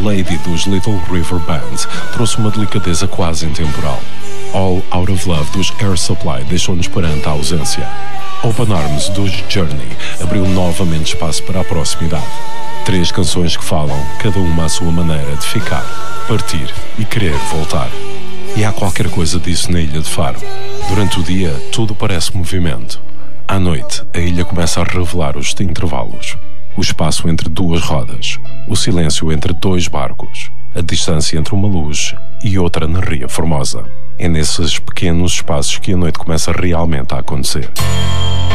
Lady dos Little River Band trouxe uma delicadeza quase intemporal. All Out of Love dos Air Supply deixou-nos perante a ausência. Open Arms dos Journey abriu novamente espaço para a proximidade. 3 canções que falam, cada uma à sua maneira, de ficar, partir e querer voltar. E há qualquer coisa disso na Ilha de Faro. Durante o dia, tudo parece movimento. À noite, a ilha começa a revelar os intervalos. O espaço entre 2 rodas, o silêncio entre 2 barcos, a distância entre uma luz e outra na Ria Formosa. É nesses pequenos espaços que a noite começa realmente a acontecer.